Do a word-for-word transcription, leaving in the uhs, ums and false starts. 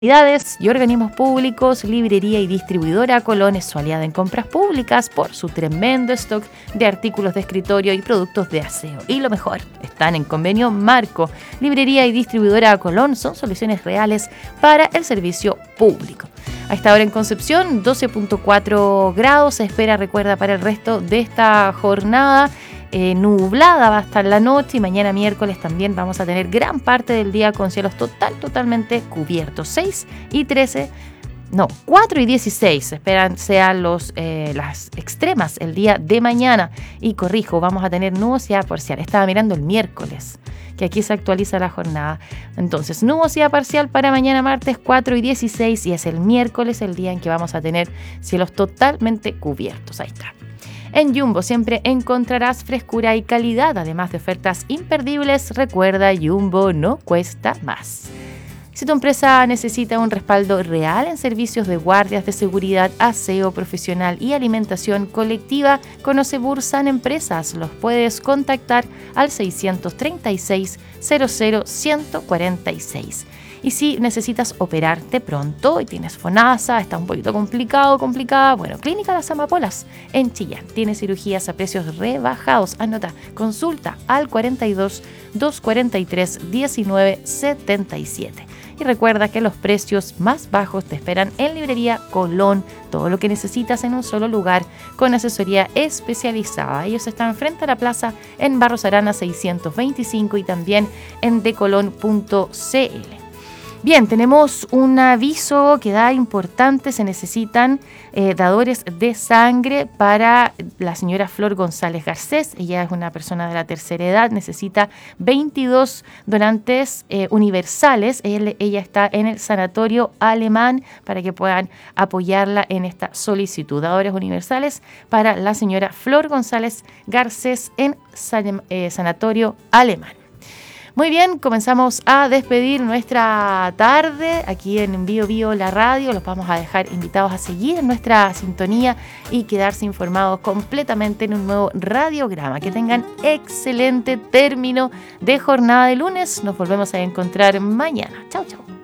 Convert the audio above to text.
Entidades y organismos públicos, librería y distribuidora Colón es su aliada en compras públicas por su tremendo stock de artículos de escritorio y productos de aseo. Y lo mejor, están en convenio marco. Librería y distribuidora Colón son soluciones reales para el servicio público. A esta hora en Concepción, doce punto cuatro grados se espera, recuerda, para el resto de esta jornada. Eh, nublada va a estar la noche y mañana miércoles también vamos a tener gran parte del día con cielos total, totalmente cubiertos. seis y trece, no, cuatro y dieciséis se esperan sean los, eh, las extremas el día de mañana. Y corrijo, vamos a tener nubosidad parcial. Estaba mirando el miércoles, que aquí se actualiza la jornada. Entonces, nubosidad parcial para mañana martes cuatro y dieciséis y es el miércoles el día en que vamos a tener cielos totalmente cubiertos. Ahí está. En Jumbo siempre encontrarás frescura y calidad, además de ofertas imperdibles. Recuerda, Jumbo no cuesta más. Si tu empresa necesita un respaldo real en servicios de guardias de seguridad, aseo profesional y alimentación colectiva, conoce Bursan Empresas. Los puedes contactar al seiscientos treinta y seis cero cero ciento cuarenta y seis. Y si necesitas operarte pronto y tienes FONASA, está un poquito complicado, complicada, bueno, Clínica Las Amapolas en Chillán tiene cirugías a precios rebajados. Anota, consulta al cuarenta y dos, doscientos cuarenta y tres, diecinueve setenta y siete. Y recuerda que los precios más bajos te esperan en Librería Colón. Todo lo que necesitas en un solo lugar con asesoría especializada. Ellos están frente a la plaza en Barros Arana seiscientos veinticinco y también en decolón punto c l. Bien, tenemos un aviso que da importante. Se necesitan eh, dadores de sangre para la señora Flor González Garcés. Ella es una persona de la tercera edad, necesita veintidós donantes eh, universales. Ella, ella está en el Sanatorio Alemán para que puedan apoyarla en esta solicitud. Dadores universales para la señora Flor González Garcés en San, eh, Sanatorio Alemán. Muy bien, comenzamos a despedir nuestra tarde aquí en Bio Bio la radio. Los vamos a dejar invitados a seguir en nuestra sintonía y quedarse informados completamente en un nuevo radiograma. Que tengan excelente término de jornada de lunes. Nos volvemos a encontrar mañana. Chau, chau.